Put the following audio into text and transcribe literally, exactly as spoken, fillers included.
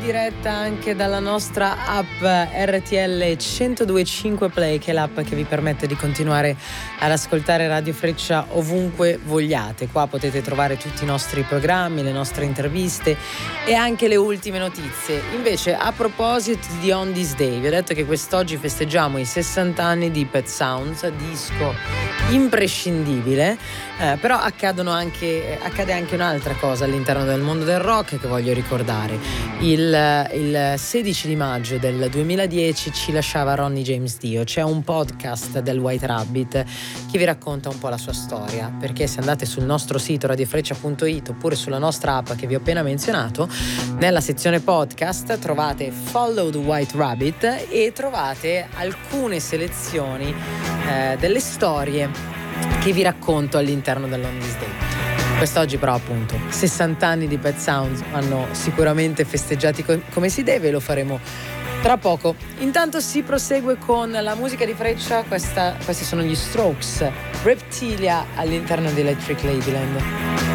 diretta anche dalla nostra app R T L centodue e cinque Play, che è l'app che vi permette di continuare ad ascoltare Radio Freccia ovunque vogliate. Qua potete trovare tutti i nostri programmi, le nostre interviste e anche le ultime notizie. Invece, a proposito di On This Day, vi ho detto che quest'oggi festeggiamo i sessanta anni di Pet Sounds, disco imprescindibile, eh, però accadono anche, accade anche un'altra cosa all'interno del mondo del rock che voglio ricordare. Il, il sedici di maggio del duemiladieci ci lasciava Ronnie James Dio. C'è un podcast del White Rabbit che vi racconta un po' la sua storia, perché se andate sul nostro sito radiofreccia punto it oppure sulla nostra app che vi ho appena menzionato, nella sezione podcast trovate Follow the White Rabbit e trovate alcune selezioni eh, delle storie che vi racconto all'interno dell'On This Day. Quest'oggi però appunto sessanta anni di Pet Sounds vanno sicuramente festeggiati co- come si deve, e lo faremo tra poco. Intanto si prosegue con la musica di Freccia. Questa, questi sono gli Strokes, Reptilia all'interno di Electric Ladyland.